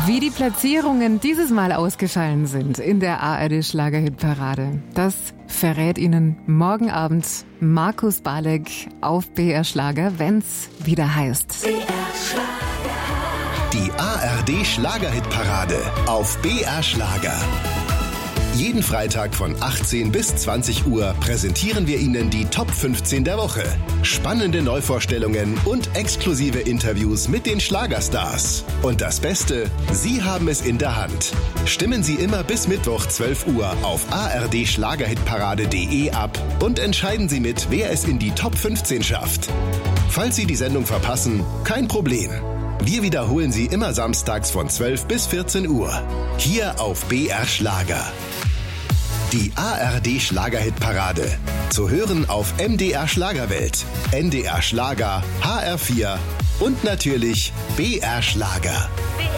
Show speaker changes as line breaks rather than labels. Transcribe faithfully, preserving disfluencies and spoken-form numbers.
Wie die Platzierungen dieses Mal ausgefallen sind in der A R D Schlagerhitparade, das verrät Ihnen morgen Abend Markus Balek auf B R Schlager, wenn's wieder heißt.
Die A R D Schlagerhitparade auf B R Schlager. Jeden Freitag von achtzehn bis zwanzig Uhr präsentieren wir Ihnen die Top fünfzehn der Woche. Spannende Neuvorstellungen und exklusive Interviews mit den Schlagerstars. Und das Beste, Sie haben es in der Hand. Stimmen Sie immer bis Mittwoch zwölf Uhr auf a r d schlagerhitparade punkt d e ab und entscheiden Sie mit, wer es in die Top fünfzehn schafft. Falls Sie die Sendung verpassen, kein Problem. Wir wiederholen sie immer samstags von zwölf bis vierzehn Uhr. Hier auf B R Schlager. Die A R D Schlagerhitparade. Zu hören auf M D R Schlagerwelt, N D R Schlager, H R vier und natürlich B R Schlager.